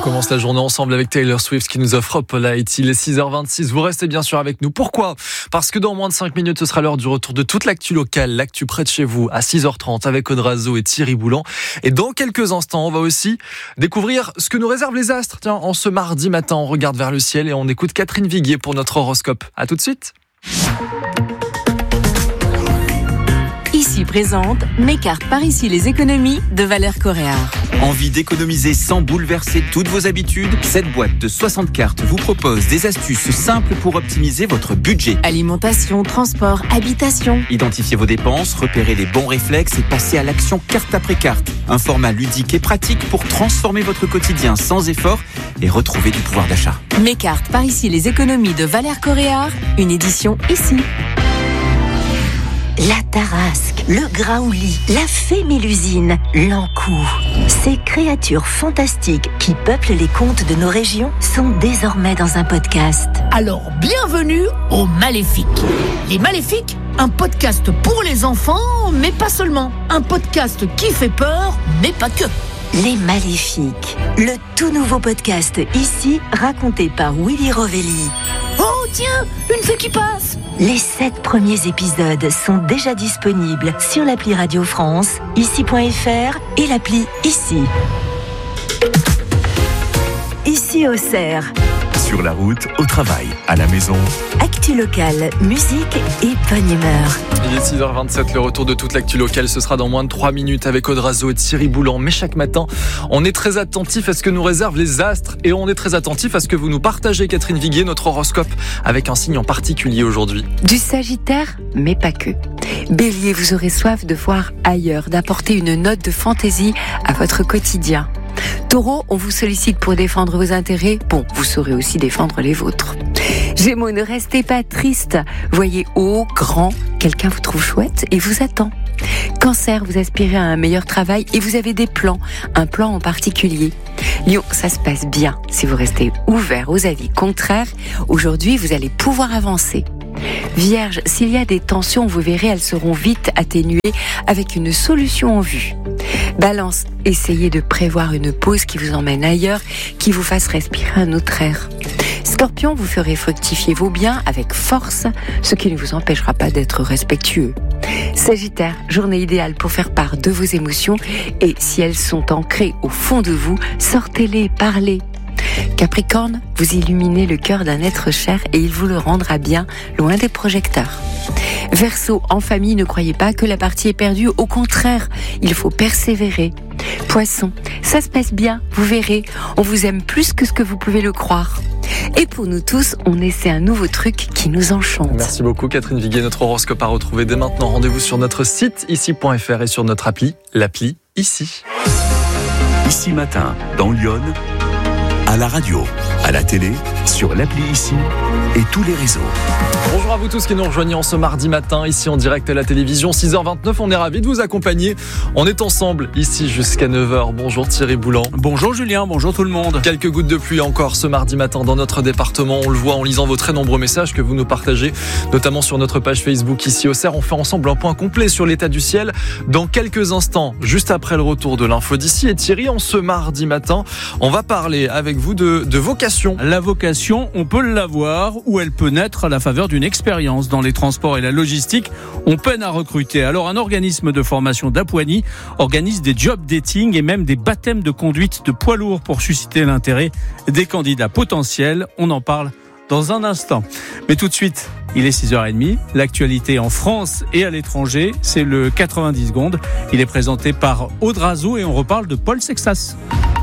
commence la journée ensemble avec Taylor Swift qui nous offre Up Light. Il est 6h26. Vous restez bien sûr avec nous. Pourquoi ? Parce que dans moins de 5 minutes, ce sera l'heure du retour de toute l'actu locale, l'actu près de chez vous, à 6h30 avec Audrazo et Thierry Boulan. Et dans quelques instants, on va aussi découvrir ce que nous réservent les astres. Tiens, en ce mardi matin, on regarde vers le ciel et on écoute Catherine Viguier pour notre horoscope. À tout de suite. Ici présente mes cartes par ici les économies de Valeurs Coréard. Envie d'économiser sans bouleverser toutes vos habitudes ? Cette boîte de 60 cartes vous propose des astuces simples pour optimiser votre budget. Alimentation, transport, habitation. Identifiez vos dépenses, repérez les bons réflexes et passez à l'action carte après carte. Un format ludique et pratique pour transformer votre quotidien sans effort et retrouver du pouvoir d'achat. Mes cartes par ici les économies de Valeurs Coréard, une édition ici. La Tarasque, le Graouli, la fée Mélusine, l'Ankou. Ces créatures fantastiques qui peuplent les contes de nos régions sont désormais dans un podcast. Alors, bienvenue aux Maléfiques. Les Maléfiques, un podcast pour les enfants, mais pas seulement. Un podcast qui fait peur, mais pas que. Les Maléfiques, le tout nouveau podcast ici, raconté par Willy Rovelli. Oh tiens, une fée qui passe. Les 7 premiers épisodes sont déjà disponibles sur l'appli Radio France, ici.fr et l'appli Ici. Ici au Cerf. Sur la route, au travail, à la maison. Actu locale, musique et bonne humeur. Il est 6h27, le retour de toute l'actu locale, ce sera dans moins de 3 minutes avec Audrazo et Thierry Boulan. Mais chaque matin, on est très attentif à ce que nous réservent les astres et on est très attentif à ce que vous nous partagez, Catherine Viguier, notre horoscope, avec un signe en particulier aujourd'hui. Du Sagittaire, mais pas que. Bélier, vous aurez soif de voir ailleurs, d'apporter une note de fantaisie à votre quotidien. Taureau, on vous sollicite pour défendre vos intérêts. Bon, vous saurez aussi défendre les vôtres. Gémeaux, ne restez pas triste. Voyez haut, grand, quelqu'un vous trouve chouette et vous attend. Cancer, vous aspirez à un meilleur travail et vous avez des plans, un plan en particulier. Lion, ça se passe bien. Si vous restez ouvert aux avis contraires, aujourd'hui, vous allez pouvoir avancer. Vierge, s'il y a des tensions, vous verrez, elles seront vite atténuées avec une solution en vue. Balance, essayez de prévoir une pause qui vous emmène ailleurs, qui vous fasse respirer un autre air. Scorpion, vous ferez fructifier vos biens avec force, ce qui ne vous empêchera pas d'être respectueux. Sagittaire, journée idéale pour faire part de vos émotions et si elles sont ancrées au fond de vous, sortez-les, parlez. Capricorne, vous illuminez le cœur d'un être cher et il vous le rendra bien loin des projecteurs. Verseau, en famille, ne croyez pas que la partie est perdue, au contraire, il faut persévérer. Poisson, ça se passe bien, vous verrez, on vous aime plus que ce que vous pouvez le croire. Et pour nous tous, on essaie un nouveau truc qui nous enchante. Merci beaucoup Catherine Viguier, notre horoscope à retrouver dès maintenant. Rendez-vous sur notre site ici.fr et sur notre appli, l'appli Ici. Ici matin, dans Lyon, à la radio, à la télé, sur l'appli Ici et tous les réseaux. Bonjour à vous tous qui nous rejoignez en ce mardi matin, ici en direct à la télévision, 6h29, on est ravis de vous accompagner. On est ensemble ici jusqu'à 9h. Bonjour Thierry Boulan. Bonjour Julien, bonjour tout le monde. Quelques gouttes de pluie encore ce mardi matin dans notre département. On le voit en lisant vos très nombreux messages que vous nous partagez, notamment sur notre page Facebook ici au Cerf. On fait ensemble un point complet sur l'état du ciel dans quelques instants, juste après le retour de l'info d'ici. Et Thierry, en ce mardi matin, on va parler avec vous de vocation. La vocation, on peut l'avoir ou elle peut naître à la faveur d'une expérience dans les transports et la logistique. On peine à recruter. Alors un organisme de formation d'Apoigny organise des job dating et même des baptêmes de conduite de poids lourds pour susciter l'intérêt des candidats potentiels. On en parle dans un instant. Mais tout de suite, il est 6h30. L'actualité en France et à l'étranger, c'est le 90 secondes. Il est présenté par Audrazo et on reparle de Paul Sexas.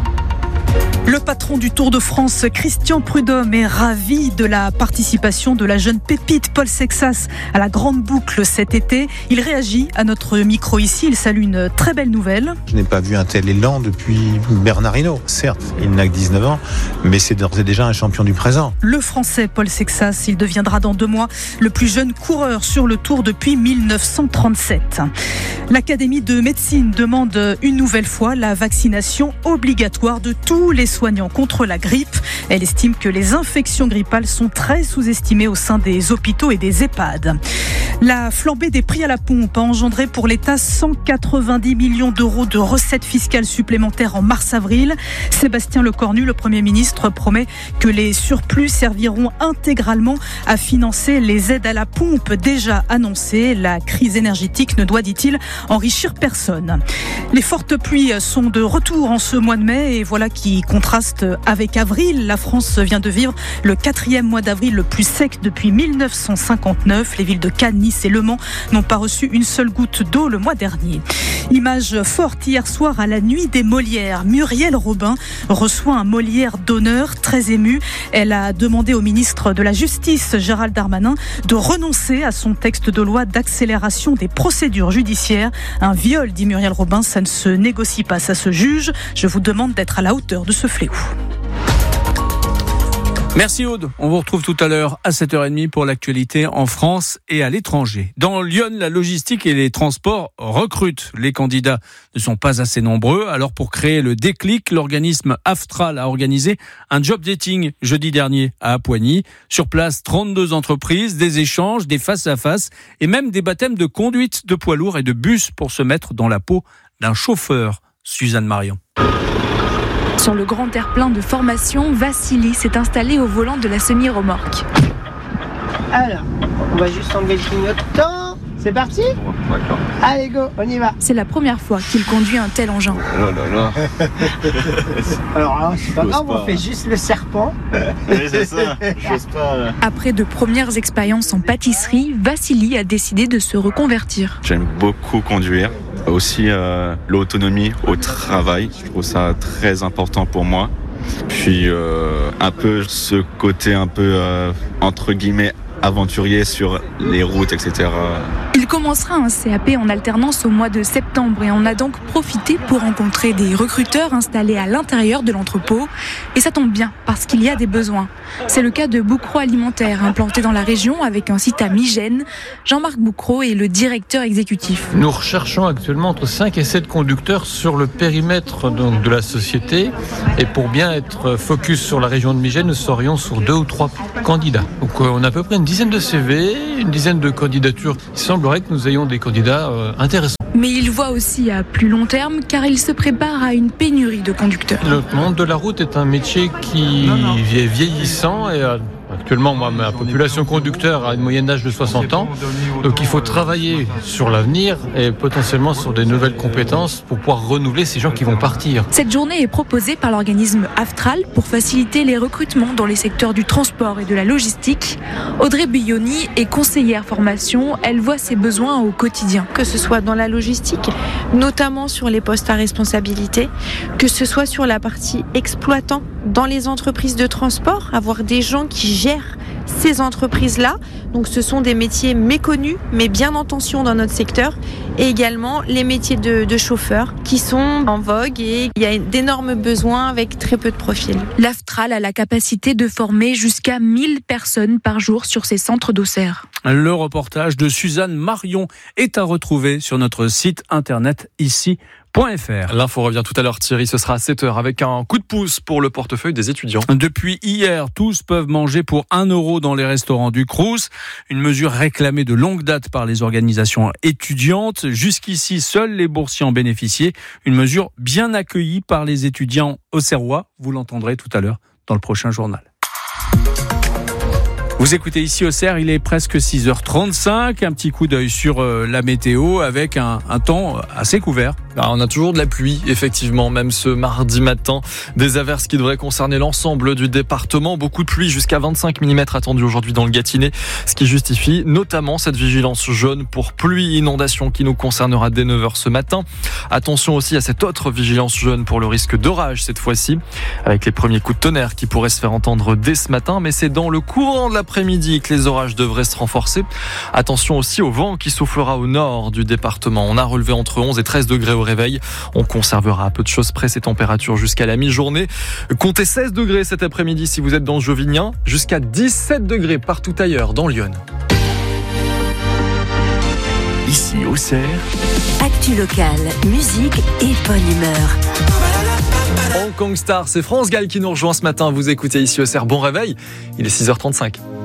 Le patron du Tour de France, Christian Prudhomme, est ravi de la participation de la jeune pépite Paul Sexas à la Grande Boucle cet été. Il réagit à notre micro ici. Il salue une très belle nouvelle. Je n'ai pas vu un tel élan depuis Bernard Hinault. Certes, il n'a que 19 ans, mais c'est d'ores et déjà un champion du présent. Le Français Paul Sexas, il deviendra dans 2 mois le plus jeune coureur sur le Tour depuis 1937. L'Académie de médecine demande une nouvelle fois la vaccination obligatoire de tous les soignants contre la grippe. Elle estime que les infections grippales sont très sous-estimées au sein des hôpitaux et des EHPAD. La flambée des prix à la pompe a engendré pour l'État 190 millions d'euros de recettes fiscales supplémentaires en mars-avril. Sébastien Lecornu, le Premier ministre, promet que les surplus serviront intégralement à financer les aides à la pompe déjà annoncées. La crise énergétique ne doit, dit-il, enrichir personne. Les fortes pluies sont de retour en ce mois de mai et voilà qui contraste avec avril. La France vient de vivre le 4e mois d'avril le plus sec depuis 1959. Les villes de Cannes, Nice et Le Mans n'ont pas reçu une seule goutte d'eau le mois dernier. Image forte hier soir à la nuit des Molières. Muriel Robin reçoit un Molière d'honneur, très émue. Elle a demandé au ministre de la Justice, Gérald Darmanin, de renoncer à son texte de loi d'accélération des procédures judiciaires. Un viol, dit Muriel Robin, ça ne se négocie pas, ça se juge. Je vous demande d'être à la hauteur de ce fléau. Merci Aude, on vous retrouve tout à l'heure à 7h30 pour l'actualité en France et à l'étranger. Dans Lyon, la logistique et les transports recrutent. Les candidats ne sont pas assez nombreux, alors pour créer le déclic, l'organisme Aftral a organisé un job dating jeudi dernier à Apoigny. Sur place, 32 entreprises, des échanges, des face-à-face et même des baptêmes de conduite de poids lourds et de bus pour se mettre dans la peau d'un chauffeur. Suzanne Marion. Sur le grand terre-plein de formation, Vassili s'est installé au volant de la semi-remorque. Alors, on va juste enlever le clignotant. C'est parti ? Allez, go, on y va. C'est la première fois qu'il conduit un tel engin. Alors là, c'est pas grave, on fait juste le serpent. Oui, c'est ça, j'ose pas. Après de premières expériences en pâtisserie, Vassili a décidé de se reconvertir. J'aime beaucoup conduire. Aussi l'autonomie au travail, je trouve ça très important pour moi. Puis un peu ce côté un peu entre guillemets aventurier sur les routes, etc. Il commencera un CAP en alternance au mois de septembre et en a donc profité pour rencontrer des recruteurs installés à l'intérieur de l'entrepôt. Et ça tombe bien, parce qu'il y a des besoins. C'est le cas de Boucro Alimentaire, implanté dans la région avec un site à Migène. Jean-Marc Boucro est le directeur exécutif. Nous recherchons actuellement entre 5 et 7 conducteurs sur le périmètre donc, de la société. Et pour bien être focus sur la région de Migène, nous serions sur 2 ou 3 candidats. Donc on a à peu près une dizaine de CV, une dizaine de candidatures. Il semblerait que nous ayons des candidats intéressants. Mais il voit aussi à plus long terme car il se prépare à une pénurie de conducteurs. Le monde de la route est un métier qui est vieillissant et actuellement, moi, ma population conducteur a une moyenne d'âge de 60 ans. Donc il faut travailler sur l'avenir et potentiellement sur des nouvelles compétences pour pouvoir renouveler ces gens qui vont partir. Cette journée est proposée par l'organisme Aftral pour faciliter les recrutements dans les secteurs du transport et de la logistique. Audrey Billoni est conseillère formation. Elle voit ses besoins au quotidien. Que ce soit dans la logistique, notamment sur les postes à responsabilité, que ce soit sur la partie exploitant dans les entreprises de transport, avoir des gens qui gèrent ces entreprises-là. Donc ce sont des métiers méconnus, mais bien en tension dans notre secteur. Et également les métiers de chauffeurs qui sont en vogue et il y a d'énormes besoins avec très peu de profils. L'Aftral a la capacité de former jusqu'à 1000 personnes par jour sur ses centres d'Auxerre. Le reportage de Suzanne Marion est à retrouver sur notre site internet ici.fr. L'info revient tout à l'heure, Thierry, ce sera à 7h avec un coup de pouce pour le portefeuille des étudiants. Depuis hier, tous peuvent manger pour 1 euro dans les restaurants du Crous. Une mesure réclamée de longue date par les organisations étudiantes. Jusqu'ici, seuls les boursiers en bénéficiaient. Une mesure bien accueillie par les étudiants auxerrois. Vous l'entendrez tout à l'heure dans le prochain journal. Vous écoutez ici Auxerre, il est presque 6h35. Un petit coup d'œil sur la météo avec un temps assez couvert. Alors on a toujours de la pluie, effectivement, même ce mardi matin. Des averses qui devraient concerner l'ensemble du département. Beaucoup de pluie, jusqu'à 25 mm attendus aujourd'hui dans le Gâtinais. Ce qui justifie notamment cette vigilance jaune pour pluie inondation qui nous concernera dès 9h ce matin. Attention aussi à cette autre vigilance jaune pour le risque d'orage cette fois-ci. Avec les premiers coups de tonnerre qui pourraient se faire entendre dès ce matin. Mais c'est dans le courant de l'après-midi que les orages devraient se renforcer. Attention aussi au vent qui soufflera au nord du département. On a relevé entre 11 et 13 degrés au réveil. On conservera à peu de choses près ces températures jusqu'à la mi-journée. Comptez 16 degrés cet après-midi si vous êtes dans le Jovinien, jusqu'à 17 degrés partout ailleurs dans Lyon. Ici Auxerre. Actu locale, musique et bonne humeur. Hong Kong Star, c'est France Gall qui nous rejoint ce matin. Vous écoutez ici au CER. Bon réveil, il est 6h35.